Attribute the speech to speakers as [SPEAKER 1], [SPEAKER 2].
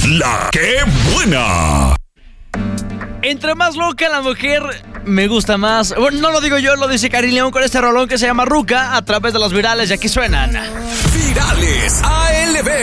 [SPEAKER 1] La que buena.
[SPEAKER 2] Entre más loca la mujer, me gusta más. Bueno, no lo digo yo, lo dice Karin León con este rolón que se llama Ruca a través de los virales y aquí suenan.
[SPEAKER 1] Virales ALB.